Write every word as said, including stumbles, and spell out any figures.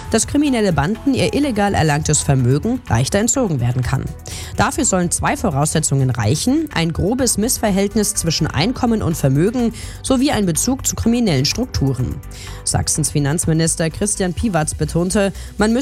dass kriminelle Banden ihr illegal erlangtes Vermögen leichter entzogen werden kann. Dafür sollen zwei Voraussetzungen reichen: ein grobes Missverhältnis zwischen Einkommen und Vermögen sowie ein Bezug zu kriminellen Strukturen. Sachsens Finanzminister Christian Piwatz betonte, man müsse